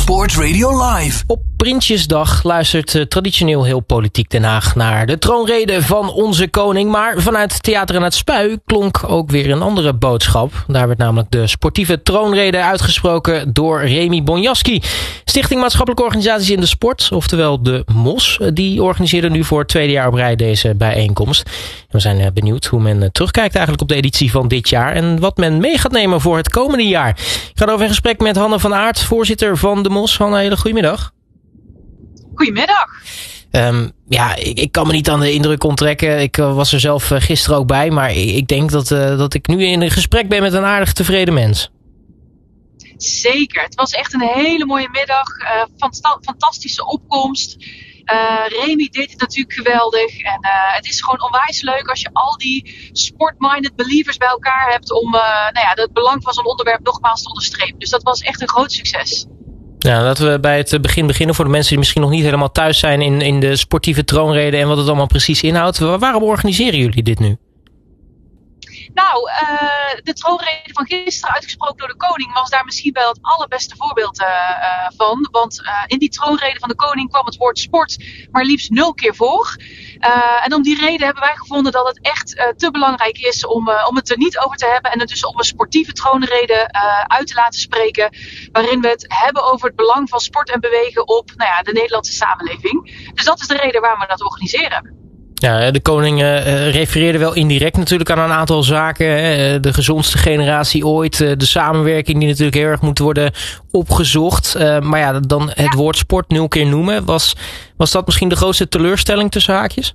Sport Radio Live. Op Prinsjesdag luistert traditioneel heel Politiek Den Haag naar de troonrede van onze koning. Maar vanuit Theater aan het Spui klonk ook weer een andere boodschap. Daar werd namelijk de sportieve troonrede uitgesproken door Remy Bonjaski. Stichting Maatschappelijke Organisaties in de Sport, oftewel de MOS, die organiseerde nu voor het tweede jaar op rij deze bijeenkomst. We zijn benieuwd hoe men terugkijkt eigenlijk op de editie van dit jaar en wat men mee gaat nemen voor het komende jaar. Ik ga over in gesprek met Hanne van Aert, voorzitter van de MOS. Hanne, hele goedemiddag. Goedemiddag. Ik kan me niet aan de indruk onttrekken. Ik was er zelf gisteren ook bij, maar ik denk dat ik nu in een gesprek ben met een aardig tevreden mens. Zeker. Het was echt een hele mooie middag. Fantastische opkomst. Remy deed het natuurlijk geweldig. En het is gewoon onwijs leuk als je al die sport-minded believers bij elkaar hebt om het belang van zo'n onderwerp nogmaals te onderstrepen. Dus dat was echt een groot succes. Ja, laten we bij het begin beginnen voor de mensen die misschien nog niet helemaal thuis zijn in de sportieve troonrede en wat het allemaal precies inhoudt. Waarom organiseren jullie dit nu? Nou, de troonrede van gisteren uitgesproken door de koning was daar misschien wel het allerbeste voorbeeld van. Want in die troonrede van de koning kwam het woord sport maar liefst 0 keer voor. En om die reden hebben wij gevonden dat het echt te belangrijk is om het er niet over te hebben. En het dus om een sportieve troonrede uit te laten spreken. Waarin we het hebben over het belang van sport en bewegen op de Nederlandse samenleving. Dus dat is de reden waarom we dat organiseren. Ja, de koning refereerde wel indirect natuurlijk aan een aantal zaken. De gezondste generatie ooit. De samenwerking die natuurlijk heel erg moet worden opgezocht. Maar ja, dan het woord sport 0 keer noemen. Was dat misschien de grootste teleurstelling tussen haakjes?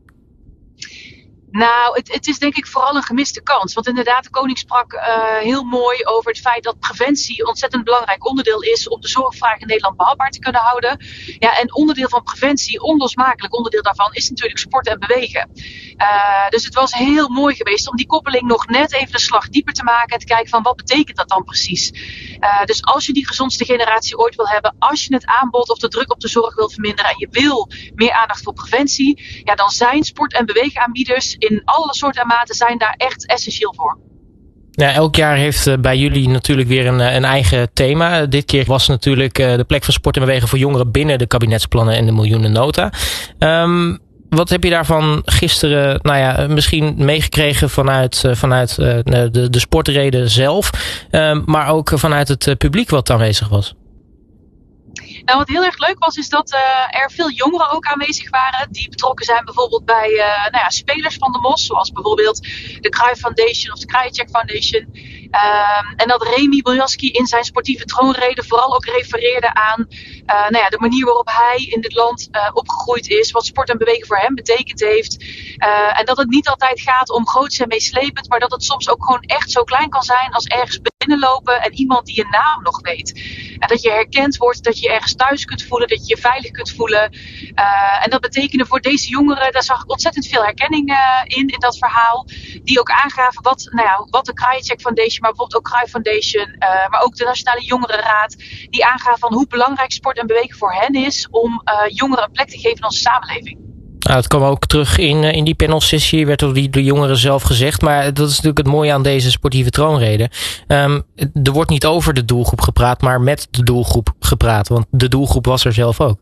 Nou, het is denk ik vooral een gemiste kans. Want inderdaad, de koning sprak heel mooi over het feit dat preventie een ontzettend belangrijk onderdeel is om de zorgvraag in Nederland behapbaar te kunnen houden. Ja, en onderdeel van preventie, onlosmakelijk onderdeel daarvan, is natuurlijk sport en bewegen. Dus het was heel mooi geweest om die koppeling nog net even een slag dieper te maken en te kijken van wat betekent dat dan precies. Dus als je die gezondste generatie ooit wil hebben, als je het aanbod of de druk op de zorg wil verminderen en je wil meer aandacht voor preventie, ja, dan zijn sport- en beweegaanbieders in alle soorten en maten zijn daar echt essentieel voor. Ja, elk jaar heeft bij jullie natuurlijk weer een eigen thema. Dit keer was natuurlijk de plek van sport en bewegen voor jongeren binnen de kabinetsplannen en de miljoenennota. Wat heb je daarvan gisteren misschien meegekregen vanuit de sportreden zelf, maar ook vanuit het publiek wat aanwezig was? Nou, wat heel erg leuk was, is dat er veel jongeren ook aanwezig waren. Die betrokken zijn bijvoorbeeld bij spelers van de MOS. Zoals bijvoorbeeld de Cruyff Foundation of de Krajicek Foundation. En dat Remy Bonjaski in zijn sportieve troonrede vooral ook refereerde aan de manier waarop hij in dit land opgegroeid is. Wat sport en bewegen voor hem betekend heeft. En dat het niet altijd gaat om groots en meeslepend. Maar dat het soms ook gewoon echt zo klein kan zijn als ergens binnenlopen en iemand die je naam nog weet. En dat je herkend wordt, dat je ergens thuis kunt voelen, dat je je veilig kunt voelen. En dat betekende voor deze jongeren, daar zag ik ontzettend veel herkenning in dat verhaal. Die ook aangaven wat de Krajicek Foundation, maar bijvoorbeeld ook Cruyff Foundation, maar ook de Nationale Jongerenraad, die aangaven van hoe belangrijk sport en bewegen voor hen is om jongeren een plek te geven in onze samenleving. Nou, het kwam ook terug in die panelsessie, werd door de jongeren zelf gezegd. Maar dat is natuurlijk het mooie aan deze sportieve troonrede. Er wordt niet over de doelgroep gepraat, maar met de doelgroep gepraat. Want de doelgroep was er zelf ook.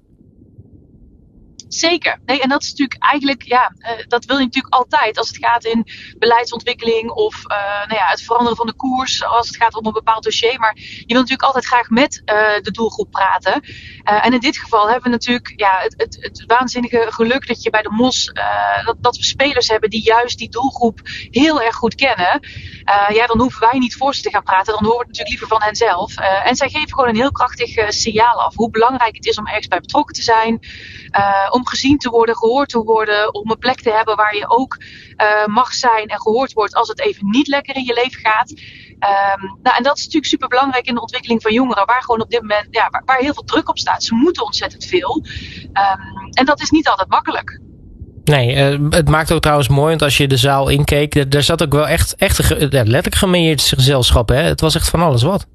Zeker. Nee, en dat is natuurlijk eigenlijk, dat wil je natuurlijk altijd als het gaat in beleidsontwikkeling of het veranderen van de koers, als het gaat om een bepaald dossier. Maar je wil natuurlijk altijd graag met de doelgroep praten. En in dit geval hebben we natuurlijk het waanzinnige geluk dat je bij de MOS, dat we spelers hebben die juist die doelgroep heel erg goed kennen. Dan hoeven wij niet voor ze te gaan praten, dan horen we het natuurlijk liever van hen zelf. En zij geven gewoon een heel krachtig signaal af hoe belangrijk het is om ergens bij betrokken te zijn. Om gezien te worden, gehoord te worden, om een plek te hebben waar je ook mag zijn en gehoord wordt als het even niet lekker in je leven gaat. En dat is natuurlijk super belangrijk in de ontwikkeling van jongeren, waar gewoon op dit moment waar heel veel druk op staat. Ze moeten ontzettend veel. En dat is niet altijd makkelijk. Nee, het maakt ook trouwens mooi, want als je de zaal inkeek, daar zat ook wel echt letterlijk gemêleerd gezelschap. Hè? Het was echt van alles wat.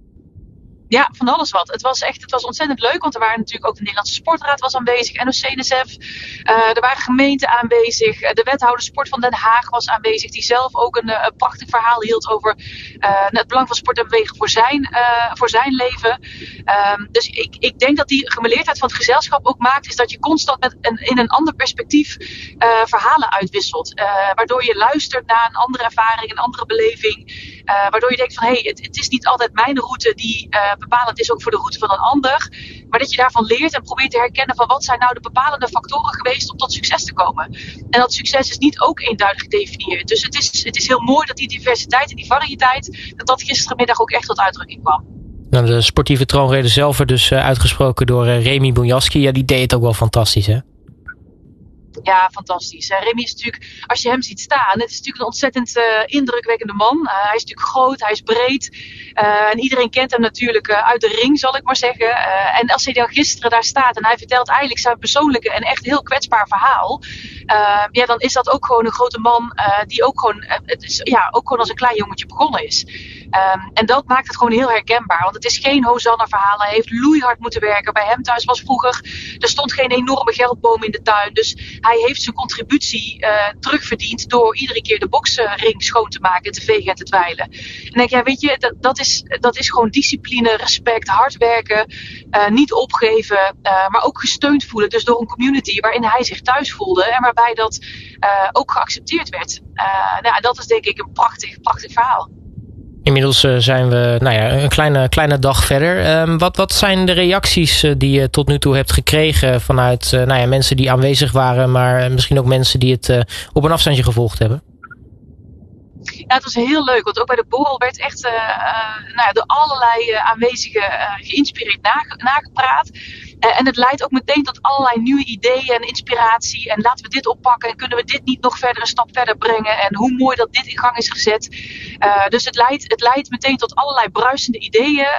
Ja, van alles wat. Het was ontzettend leuk, want er waren natuurlijk ook de Nederlandse Sportraad was aanwezig, NOC-NSF. Er waren gemeenten aanwezig. De wethouder sport van Den Haag was aanwezig. Die zelf ook een prachtig verhaal hield over het belang van sport en bewegen voor zijn leven. Dus ik denk dat die gemeleerdheid van het gezelschap ook maakt, is dat je constant in een ander perspectief verhalen uitwisselt. Waardoor je luistert naar een andere ervaring, een andere beleving. Waardoor je denkt van het is niet altijd mijn route die bepalend is ook voor de route van een ander. Maar dat je daarvan leert en probeert te herkennen van wat zijn nou de bepalende factoren geweest om tot succes te komen. En dat succes is niet ook eenduidig gedefinieerd. Dus het is heel mooi dat die diversiteit en die variëteit, dat gisterenmiddag ook echt tot uitdrukking kwam. Nou, de sportieve troonrede zelf werd dus uitgesproken door Remy Bonjasky. Ja, die deed het ook wel fantastisch, hè? Ja, fantastisch. Remy is natuurlijk, als je hem ziet staan, het is natuurlijk een ontzettend indrukwekkende man. Hij is natuurlijk groot, hij is breed. En iedereen kent hem natuurlijk uit de ring, zal ik maar zeggen. En als hij dan gisteren daar staat en hij vertelt eigenlijk zijn persoonlijke en echt heel kwetsbaar verhaal. Dan is dat ook gewoon een grote man die ook gewoon, ook gewoon als een klein jongetje begonnen is. En dat maakt het gewoon heel herkenbaar. Want het is geen Hosanna-verhaal. Hij heeft loeihard moeten werken. Bij hem thuis was vroeger, er stond geen enorme geldboom in de tuin. Dus hij heeft zijn contributie terugverdiend door iedere keer de boksring schoon te maken, te vegen en te dweilen. En denk je, weet je, dat is gewoon discipline, respect, hard werken, niet opgeven, maar ook gesteund voelen. Dus door een community waarin hij zich thuis voelde en waarbij dat ook geaccepteerd werd. Dat is denk ik een prachtig verhaal. Inmiddels zijn we een kleine dag verder. Wat zijn de reacties die je tot nu toe hebt gekregen vanuit mensen die aanwezig waren, maar misschien ook mensen die het op een afstandje gevolgd hebben? Ja, het was heel leuk, want ook bij de borrel werd echt door allerlei aanwezigen geïnspireerd nagepraat. En het leidt ook meteen tot allerlei nieuwe ideeën en inspiratie. En laten we dit oppakken en kunnen we dit niet nog verder een stap verder brengen. En hoe mooi dat dit in gang is gezet. Dus het leidt meteen tot allerlei bruisende ideeën.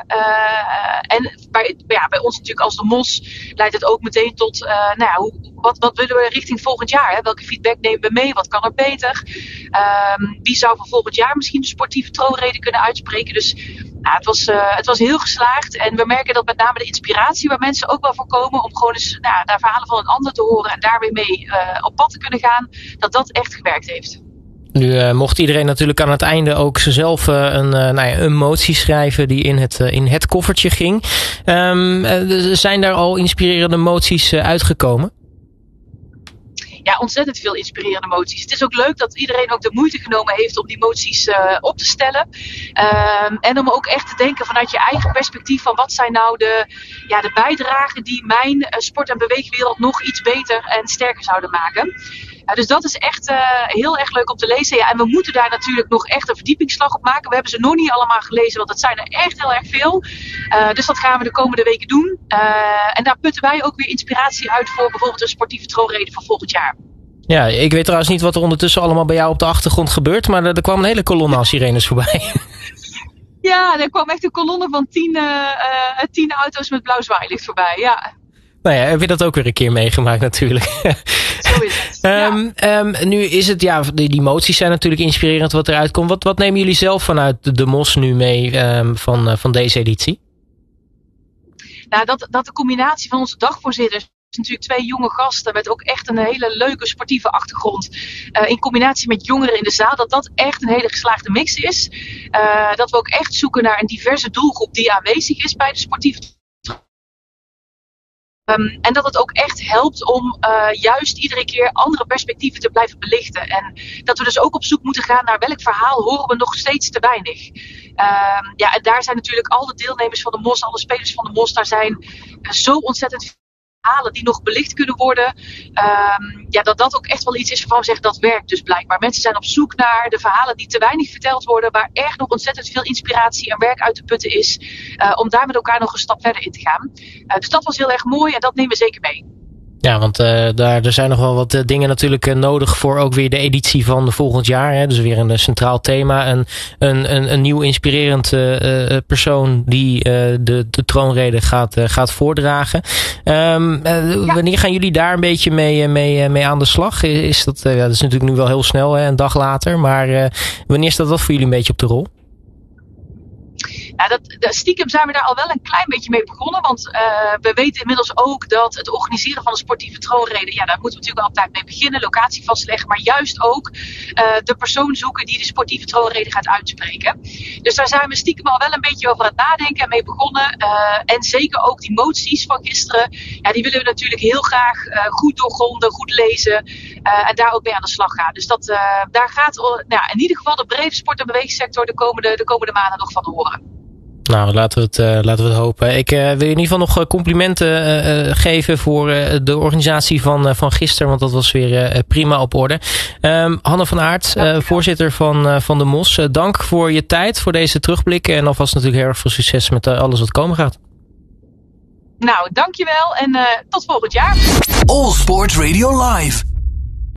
En bij ons natuurlijk als de Mos leidt het ook meteen tot wat willen we richting volgend jaar? Hè? Welke feedback nemen we mee? Wat kan er beter? Wie zou voor volgend jaar misschien de sportieve troonrede kunnen uitspreken? Dus het was heel geslaagd. En we merken dat met name de inspiratie waar mensen ook wel voor komen om gewoon eens naar verhalen van een ander te horen en daar weer mee op pad te kunnen gaan, dat echt gewerkt heeft. Nu mocht iedereen natuurlijk aan het einde ook zelf een motie schrijven die in het koffertje ging. Zijn daar al inspirerende moties uitgekomen? Ja, ontzettend veel inspirerende moties. Het is ook leuk dat iedereen ook de moeite genomen heeft om die moties op te stellen. En om ook echt te denken vanuit je eigen perspectief van wat zijn nou de bijdragen die mijn sport- en beweegwereld nog iets beter en sterker zouden maken. Dus dat is echt heel erg leuk om te lezen. Ja, en we moeten daar natuurlijk nog echt een verdiepingsslag op maken. We hebben ze nog niet allemaal gelezen, want het zijn er echt heel erg veel. Dus dat gaan we de komende weken doen. En daar putten wij ook weer inspiratie uit voor bijvoorbeeld een sportieve troonrede van volgend jaar. Ja, ik weet trouwens niet wat er ondertussen allemaal bij jou op de achtergrond gebeurt, maar er kwam een hele kolonne aan sirenes voorbij. Ja, er kwam echt een kolonne van 10 auto's met blauw zwaailicht voorbij, ja. Nou ja, heb je dat ook weer een keer meegemaakt natuurlijk. Zo is het. Nu is het, die moties zijn natuurlijk inspirerend wat eruit komt. Wat nemen jullie zelf vanuit de Mos nu mee van deze editie? Nou, dat de combinatie van onze dagvoorzitters, natuurlijk 2 jonge gasten met ook echt een hele leuke sportieve achtergrond, in combinatie met jongeren in de zaal, dat echt een hele geslaagde mix is. Dat we ook echt zoeken naar een diverse doelgroep die aanwezig is bij de sportieve. En dat het ook echt helpt om juist iedere keer andere perspectieven te blijven belichten. En dat we dus ook op zoek moeten gaan naar welk verhaal horen we nog steeds te weinig. En daar zijn natuurlijk al de deelnemers van de Mos, alle spelers van de Mos, daar zijn zo ontzettend veel verhalen die nog belicht kunnen worden. Dat ook echt wel iets is waarvan we zeggen dat werkt dus blijkbaar. Mensen zijn op zoek naar de verhalen die te weinig verteld worden, waar echt nog ontzettend veel inspiratie en werk uit te putten is, om daar met elkaar nog een stap verder in te gaan. Dus dat was heel erg mooi en dat nemen we zeker mee. Ja, want er zijn nog wel wat dingen natuurlijk nodig voor ook weer de editie van volgend jaar. Hè? Dus weer een centraal thema. Een nieuw inspirerend persoon die de troonrede gaat voordragen. Wanneer gaan jullie daar een beetje mee aan de slag? Dat is natuurlijk nu wel heel snel, hè, een dag later. Maar wanneer staat dat voor jullie een beetje op de rol? Stiekem zijn we daar al wel een klein beetje mee begonnen. Want we weten inmiddels ook dat het organiseren van een sportieve troonrede, daar moeten we natuurlijk altijd mee beginnen. Locatie vastleggen, maar juist ook de persoon zoeken die de sportieve troonrede gaat uitspreken. Dus daar zijn we stiekem al wel een beetje over aan het nadenken en mee begonnen. En zeker ook die moties van gisteren. Ja, die willen we natuurlijk heel graag goed doorgronden, goed lezen. En daar ook mee aan de slag gaan. Dus daar gaat in ieder geval de brede sport- en bewegingssector de komende maanden nog van horen. Nou, laten we het hopen. Ik wil je in ieder geval nog complimenten geven voor de organisatie van gisteren. Want dat was weer prima op orde. Hanne van Aert, voorzitter van de MOS. Dank voor je tijd, voor deze terugblikken. En alvast natuurlijk heel erg veel succes met alles wat komen gaat. Nou, dankjewel en tot volgend jaar. All Sport Radio Live.